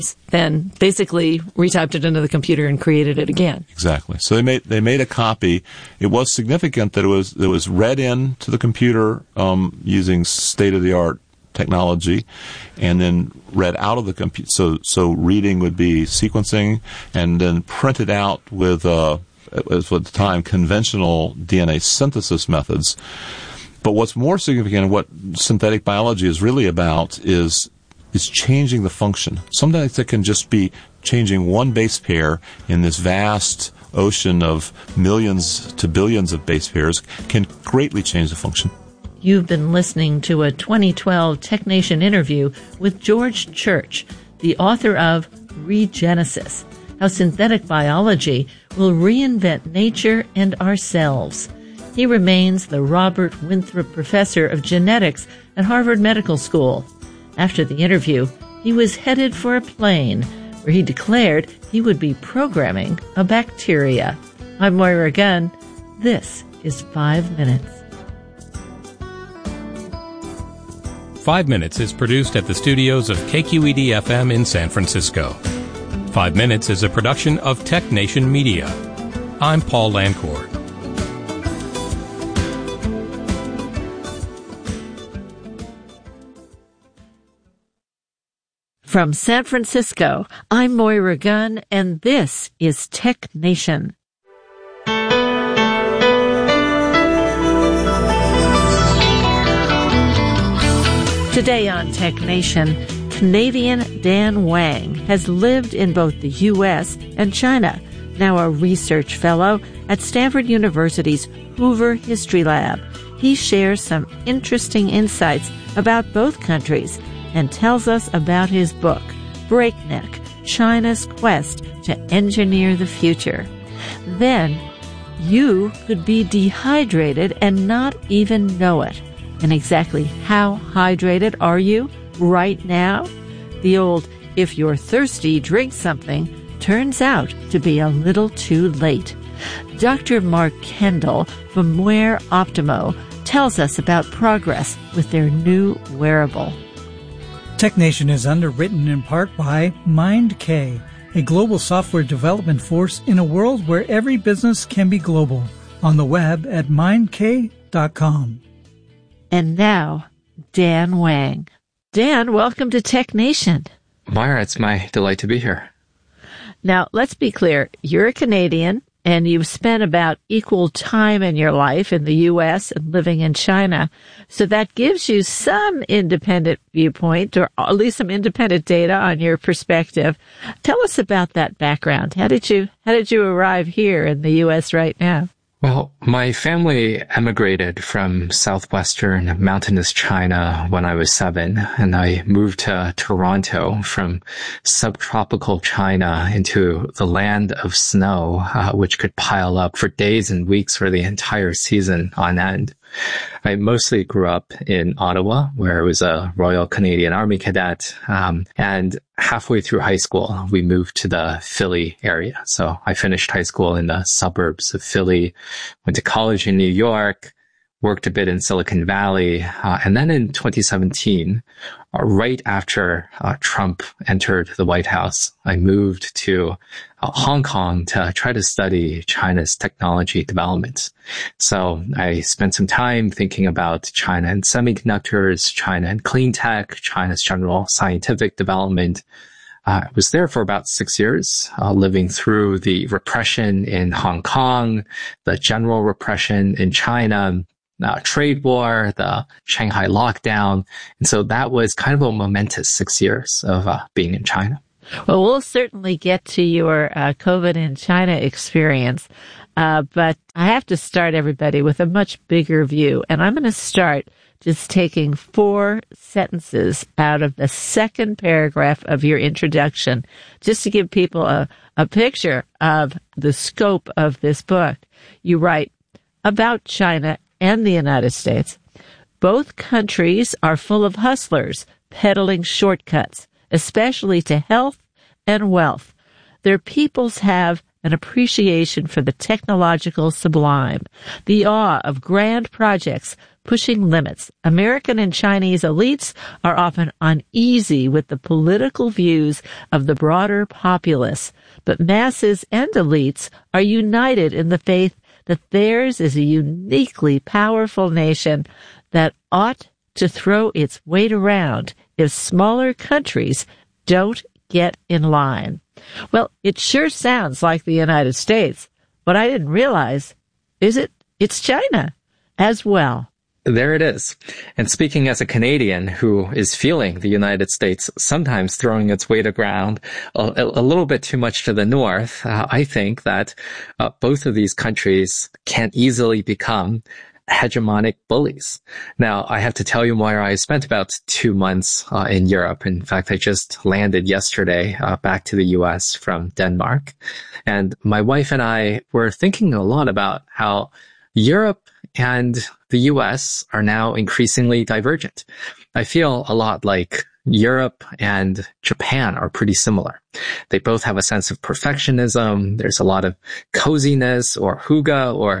then basically retyped it into the computer and created it again. Exactly. So they made a copy. It was significant that it was read into the computer using state-of-the-art technology, and then read out of the computer. So reading would be sequencing, and then printed out with as at the time conventional DNA synthesis methods. But what's more significant, and what synthetic biology is really about, is changing the function. Sometimes it can just be changing one base pair in this vast ocean of millions to billions of base pairs, can greatly change the function. You've been listening to a 2012 TechNation interview with George Church, the author of Regenesis, How Synthetic Biology Will Reinvent Nature and Ourselves. He remains the Robert Winthrop Professor of Genetics at Harvard Medical School. After the interview, he was headed for a plane where he declared he would be programming a bacteria. I'm Moira Gunn. This is 5 Minutes. 5 Minutes is produced at the studios of KQED-FM in San Francisco. 5 Minutes is a production of TechNation Media. I'm Paul Lancourt. From San Francisco, I'm Moira Gunn, and this is TechNation. Today on TechNation, Canadian Dan Wang has lived in both the U.S. and China, now a research fellow at Stanford University's Hoover History Lab. He shares some interesting insights about both countries and tells us about his book, Breakneck, China's Quest to Engineer the Future. Then, you could be dehydrated and not even know it. And exactly how hydrated are you right now? The old, if you're thirsty, drink something, turns out to be a little too late. Dr. Mark Kendall from Wear Optimo tells us about progress with their new wearable. TechNation is underwritten in part by MindK, a global software development force in a world where every business can be global. On the web at mindk.com. And now, Dan Wang. Dan, welcome to TechNation. Moira, it's my delight to be here. Now, let's be clear. You're a Canadian, and you've spent about equal time in your life in the U.S. and living in China. So that gives you some independent viewpoint, or at least some independent data on your perspective. Tell us about that background. How did you arrive here in the U.S. right now? Well, my family emigrated from southwestern mountainous China when I was 7, and I moved to Toronto from subtropical China into the land of snow, which could pile up for days and weeks for the entire season on end. I mostly grew up in Ottawa, where I was a Royal Canadian Army cadet, and halfway through high school, we moved to the Philly area. So I finished high school in the suburbs of Philly, went to college in New York, worked a bit in Silicon Valley, and then in 2017, right after Trump entered the White House, I moved to Hong Kong to try to study China's technology development. So I spent some time thinking about China and semiconductors, China and clean tech, China's general scientific development. I was there for about 6 years, living through the repression in Hong Kong, the general repression in China, trade war, the Shanghai lockdown. And so that was kind of a momentous 6 years of being in China. Well, we'll certainly get to your COVID in China experience. But I have to start everybody with a much bigger view. And I'm going to start just taking 4 sentences out of the second paragraph of your introduction, just to give people a picture of the scope of this book. You write about China and the United States. Both countries are full of hustlers peddling shortcuts, especially to health and wealth. Their peoples have an appreciation for the technological sublime, the awe of grand projects pushing limits. American and Chinese elites are often uneasy with the political views of the broader populace, but masses and elites are united in the faith that theirs is a uniquely powerful nation that ought to throw its weight around if smaller countries don't get in line. Well, it sure sounds like the United States. What I didn't realize is it's China as well. There it is. And speaking as a Canadian who is feeling the United States sometimes throwing its weight around a little bit too much to the north, I think that both of these countries can easily become hegemonic bullies. Now, I have to tell you, Moira, I spent about 2 months in Europe. In fact, I just landed yesterday back to the U.S. from Denmark. And my wife and I were thinking a lot about how Europe and the U.S. are now increasingly divergent. I feel a lot like Europe and Japan are pretty similar. They both have a sense of perfectionism. There's a lot of coziness or hygge or